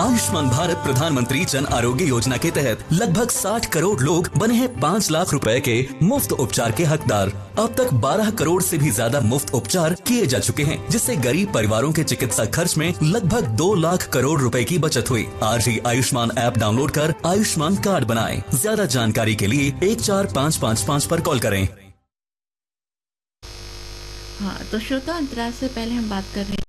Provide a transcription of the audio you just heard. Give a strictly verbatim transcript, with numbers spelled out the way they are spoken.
आयुष्मान भारत प्रधानमंत्री जन आरोग्य योजना के तहत लगभग साठ करोड़ लोग बने हैं पाँच लाख रुपए के मुफ्त उपचार के हकदार। अब तक बारह करोड़ से भी ज्यादा मुफ्त उपचार किए जा चुके हैं, जिससे गरीब परिवारों के चिकित्सा खर्च में लगभग दो लाख करोड़ रुपए की बचत हुई। आज ही आयुष्मान ऐप डाउनलोड कर आयुष्मान कार्ड बनाएं। ज्यादा जानकारी के लिए एक चार पाँच पाँच पाँच पर कॉल करें। हाँ, तो श्रोता अंतराल से पहले हम बात कर रहे